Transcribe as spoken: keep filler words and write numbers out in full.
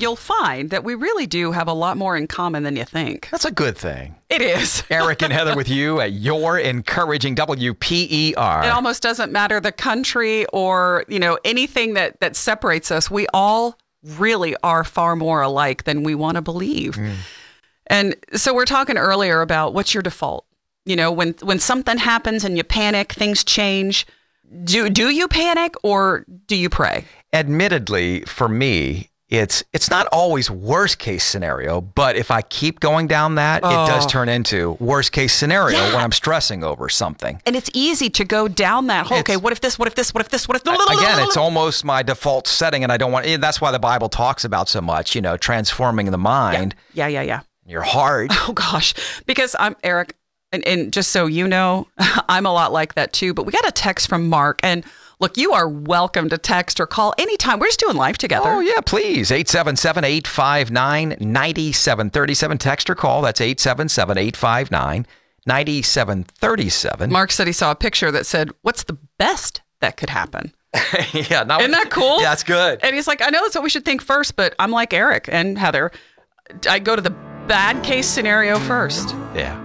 you'll find that we really do have a lot more in common than you think. That's a good thing. It is. Eric and Heather with you at your encouraging W P E R. It almost doesn't matter the country or, you know, anything that, that separates us. We all really are far more alike than we want to believe. Mm. And so we're talking earlier about what's your default? You know, when when something happens and you panic, things change. Do do you panic or do you pray? Admittedly, for me, it's it's not always worst case scenario, but if I keep going down that, oh. it does turn into worst case scenario yeah. when I'm stressing over something. And it's easy to go down that hole. It's, okay, what if this, what if this, what if this, what if... Again, it's almost my default setting, and I don't want... That's why the Bible talks about so much, you know, transforming the mind. Yeah, yeah, yeah. yeah. Your heart. Oh, gosh. Because I'm, Eric, and, and just so you know, I'm a lot like that too, but we got a text from Mark, and... Look, you are welcome to text or call anytime. We're just doing life together. Oh, yeah, please. eight seven seven, eight five nine, nine seven three seven. Text or call. That's eight seven seven, eight five nine, nine seven three seven. Mark said he saw a picture that said, what's the best that could happen? yeah, not, Isn't that cool? Yeah, that's good. And he's like, I know that's what we should think first, but I'm like Eric and Heather. I go to the bad case scenario first. Yeah.